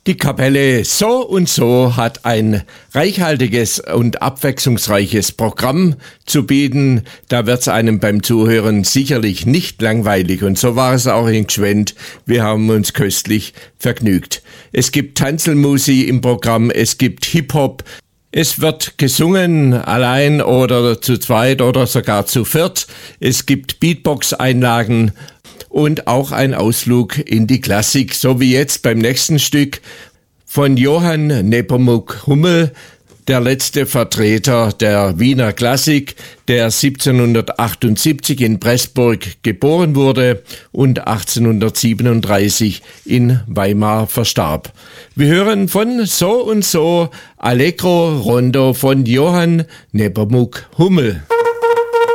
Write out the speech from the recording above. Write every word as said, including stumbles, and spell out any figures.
Die Kapelle So und So hat ein reichhaltiges und abwechslungsreiches Programm zu bieten. Da wird es einem beim Zuhören sicherlich nicht langweilig. Und so war es auch in Gschwend. Wir haben uns köstlich vergnügt. Es gibt Tanzelmusik im Programm, es gibt Hip-Hop. Es wird gesungen, allein oder zu zweit oder sogar zu viert. Es gibt Beatbox-Einlagen und auch ein Ausflug in die Klassik, so wie jetzt beim nächsten Stück von Johann Nepomuk Hummel, der letzte Vertreter der Wiener Klassik, der siebzehnhundertachtundsiebzig in Pressburg geboren wurde und achtzehnhundertsiebenunddreißig in Weimar verstarb. Wir hören von So und So Allegro Rondo von Johann Nepomuk Hummel.